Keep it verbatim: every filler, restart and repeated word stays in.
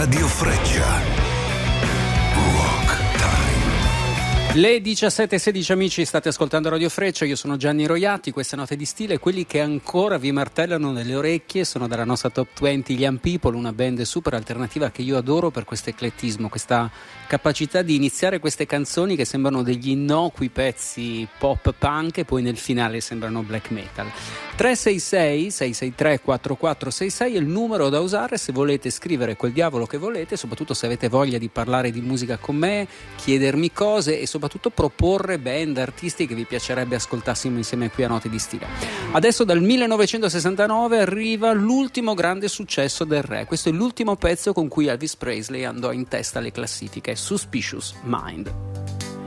Radio Freccia. Rock Time. Le diciassette e sedici amici, state ascoltando Radio Freccia, io sono Gianni Roiati, queste note di stile, quelli che ancora vi martellano nelle orecchie sono dalla nostra Top venti, gli Young People, una band super alternativa che io adoro per questo eclettismo, questa capacità di iniziare queste canzoni che sembrano degli innocui pezzi pop punk e poi nel finale sembrano black metal. tre sei sei sei sei tre quattro quattro sei sei è il numero da usare se volete scrivere quel diavolo che volete, soprattutto se avete voglia di parlare di musica con me, chiedermi cose e soprattutto soprattutto proporre band, artisti che vi piacerebbe ascoltassimo insieme qui a Note di Stile. Adesso dal millenovecentosessantanove arriva l'ultimo grande successo del re. Questo è l'ultimo pezzo con cui Elvis Presley andò in testa alle classifiche, Suspicious Mind.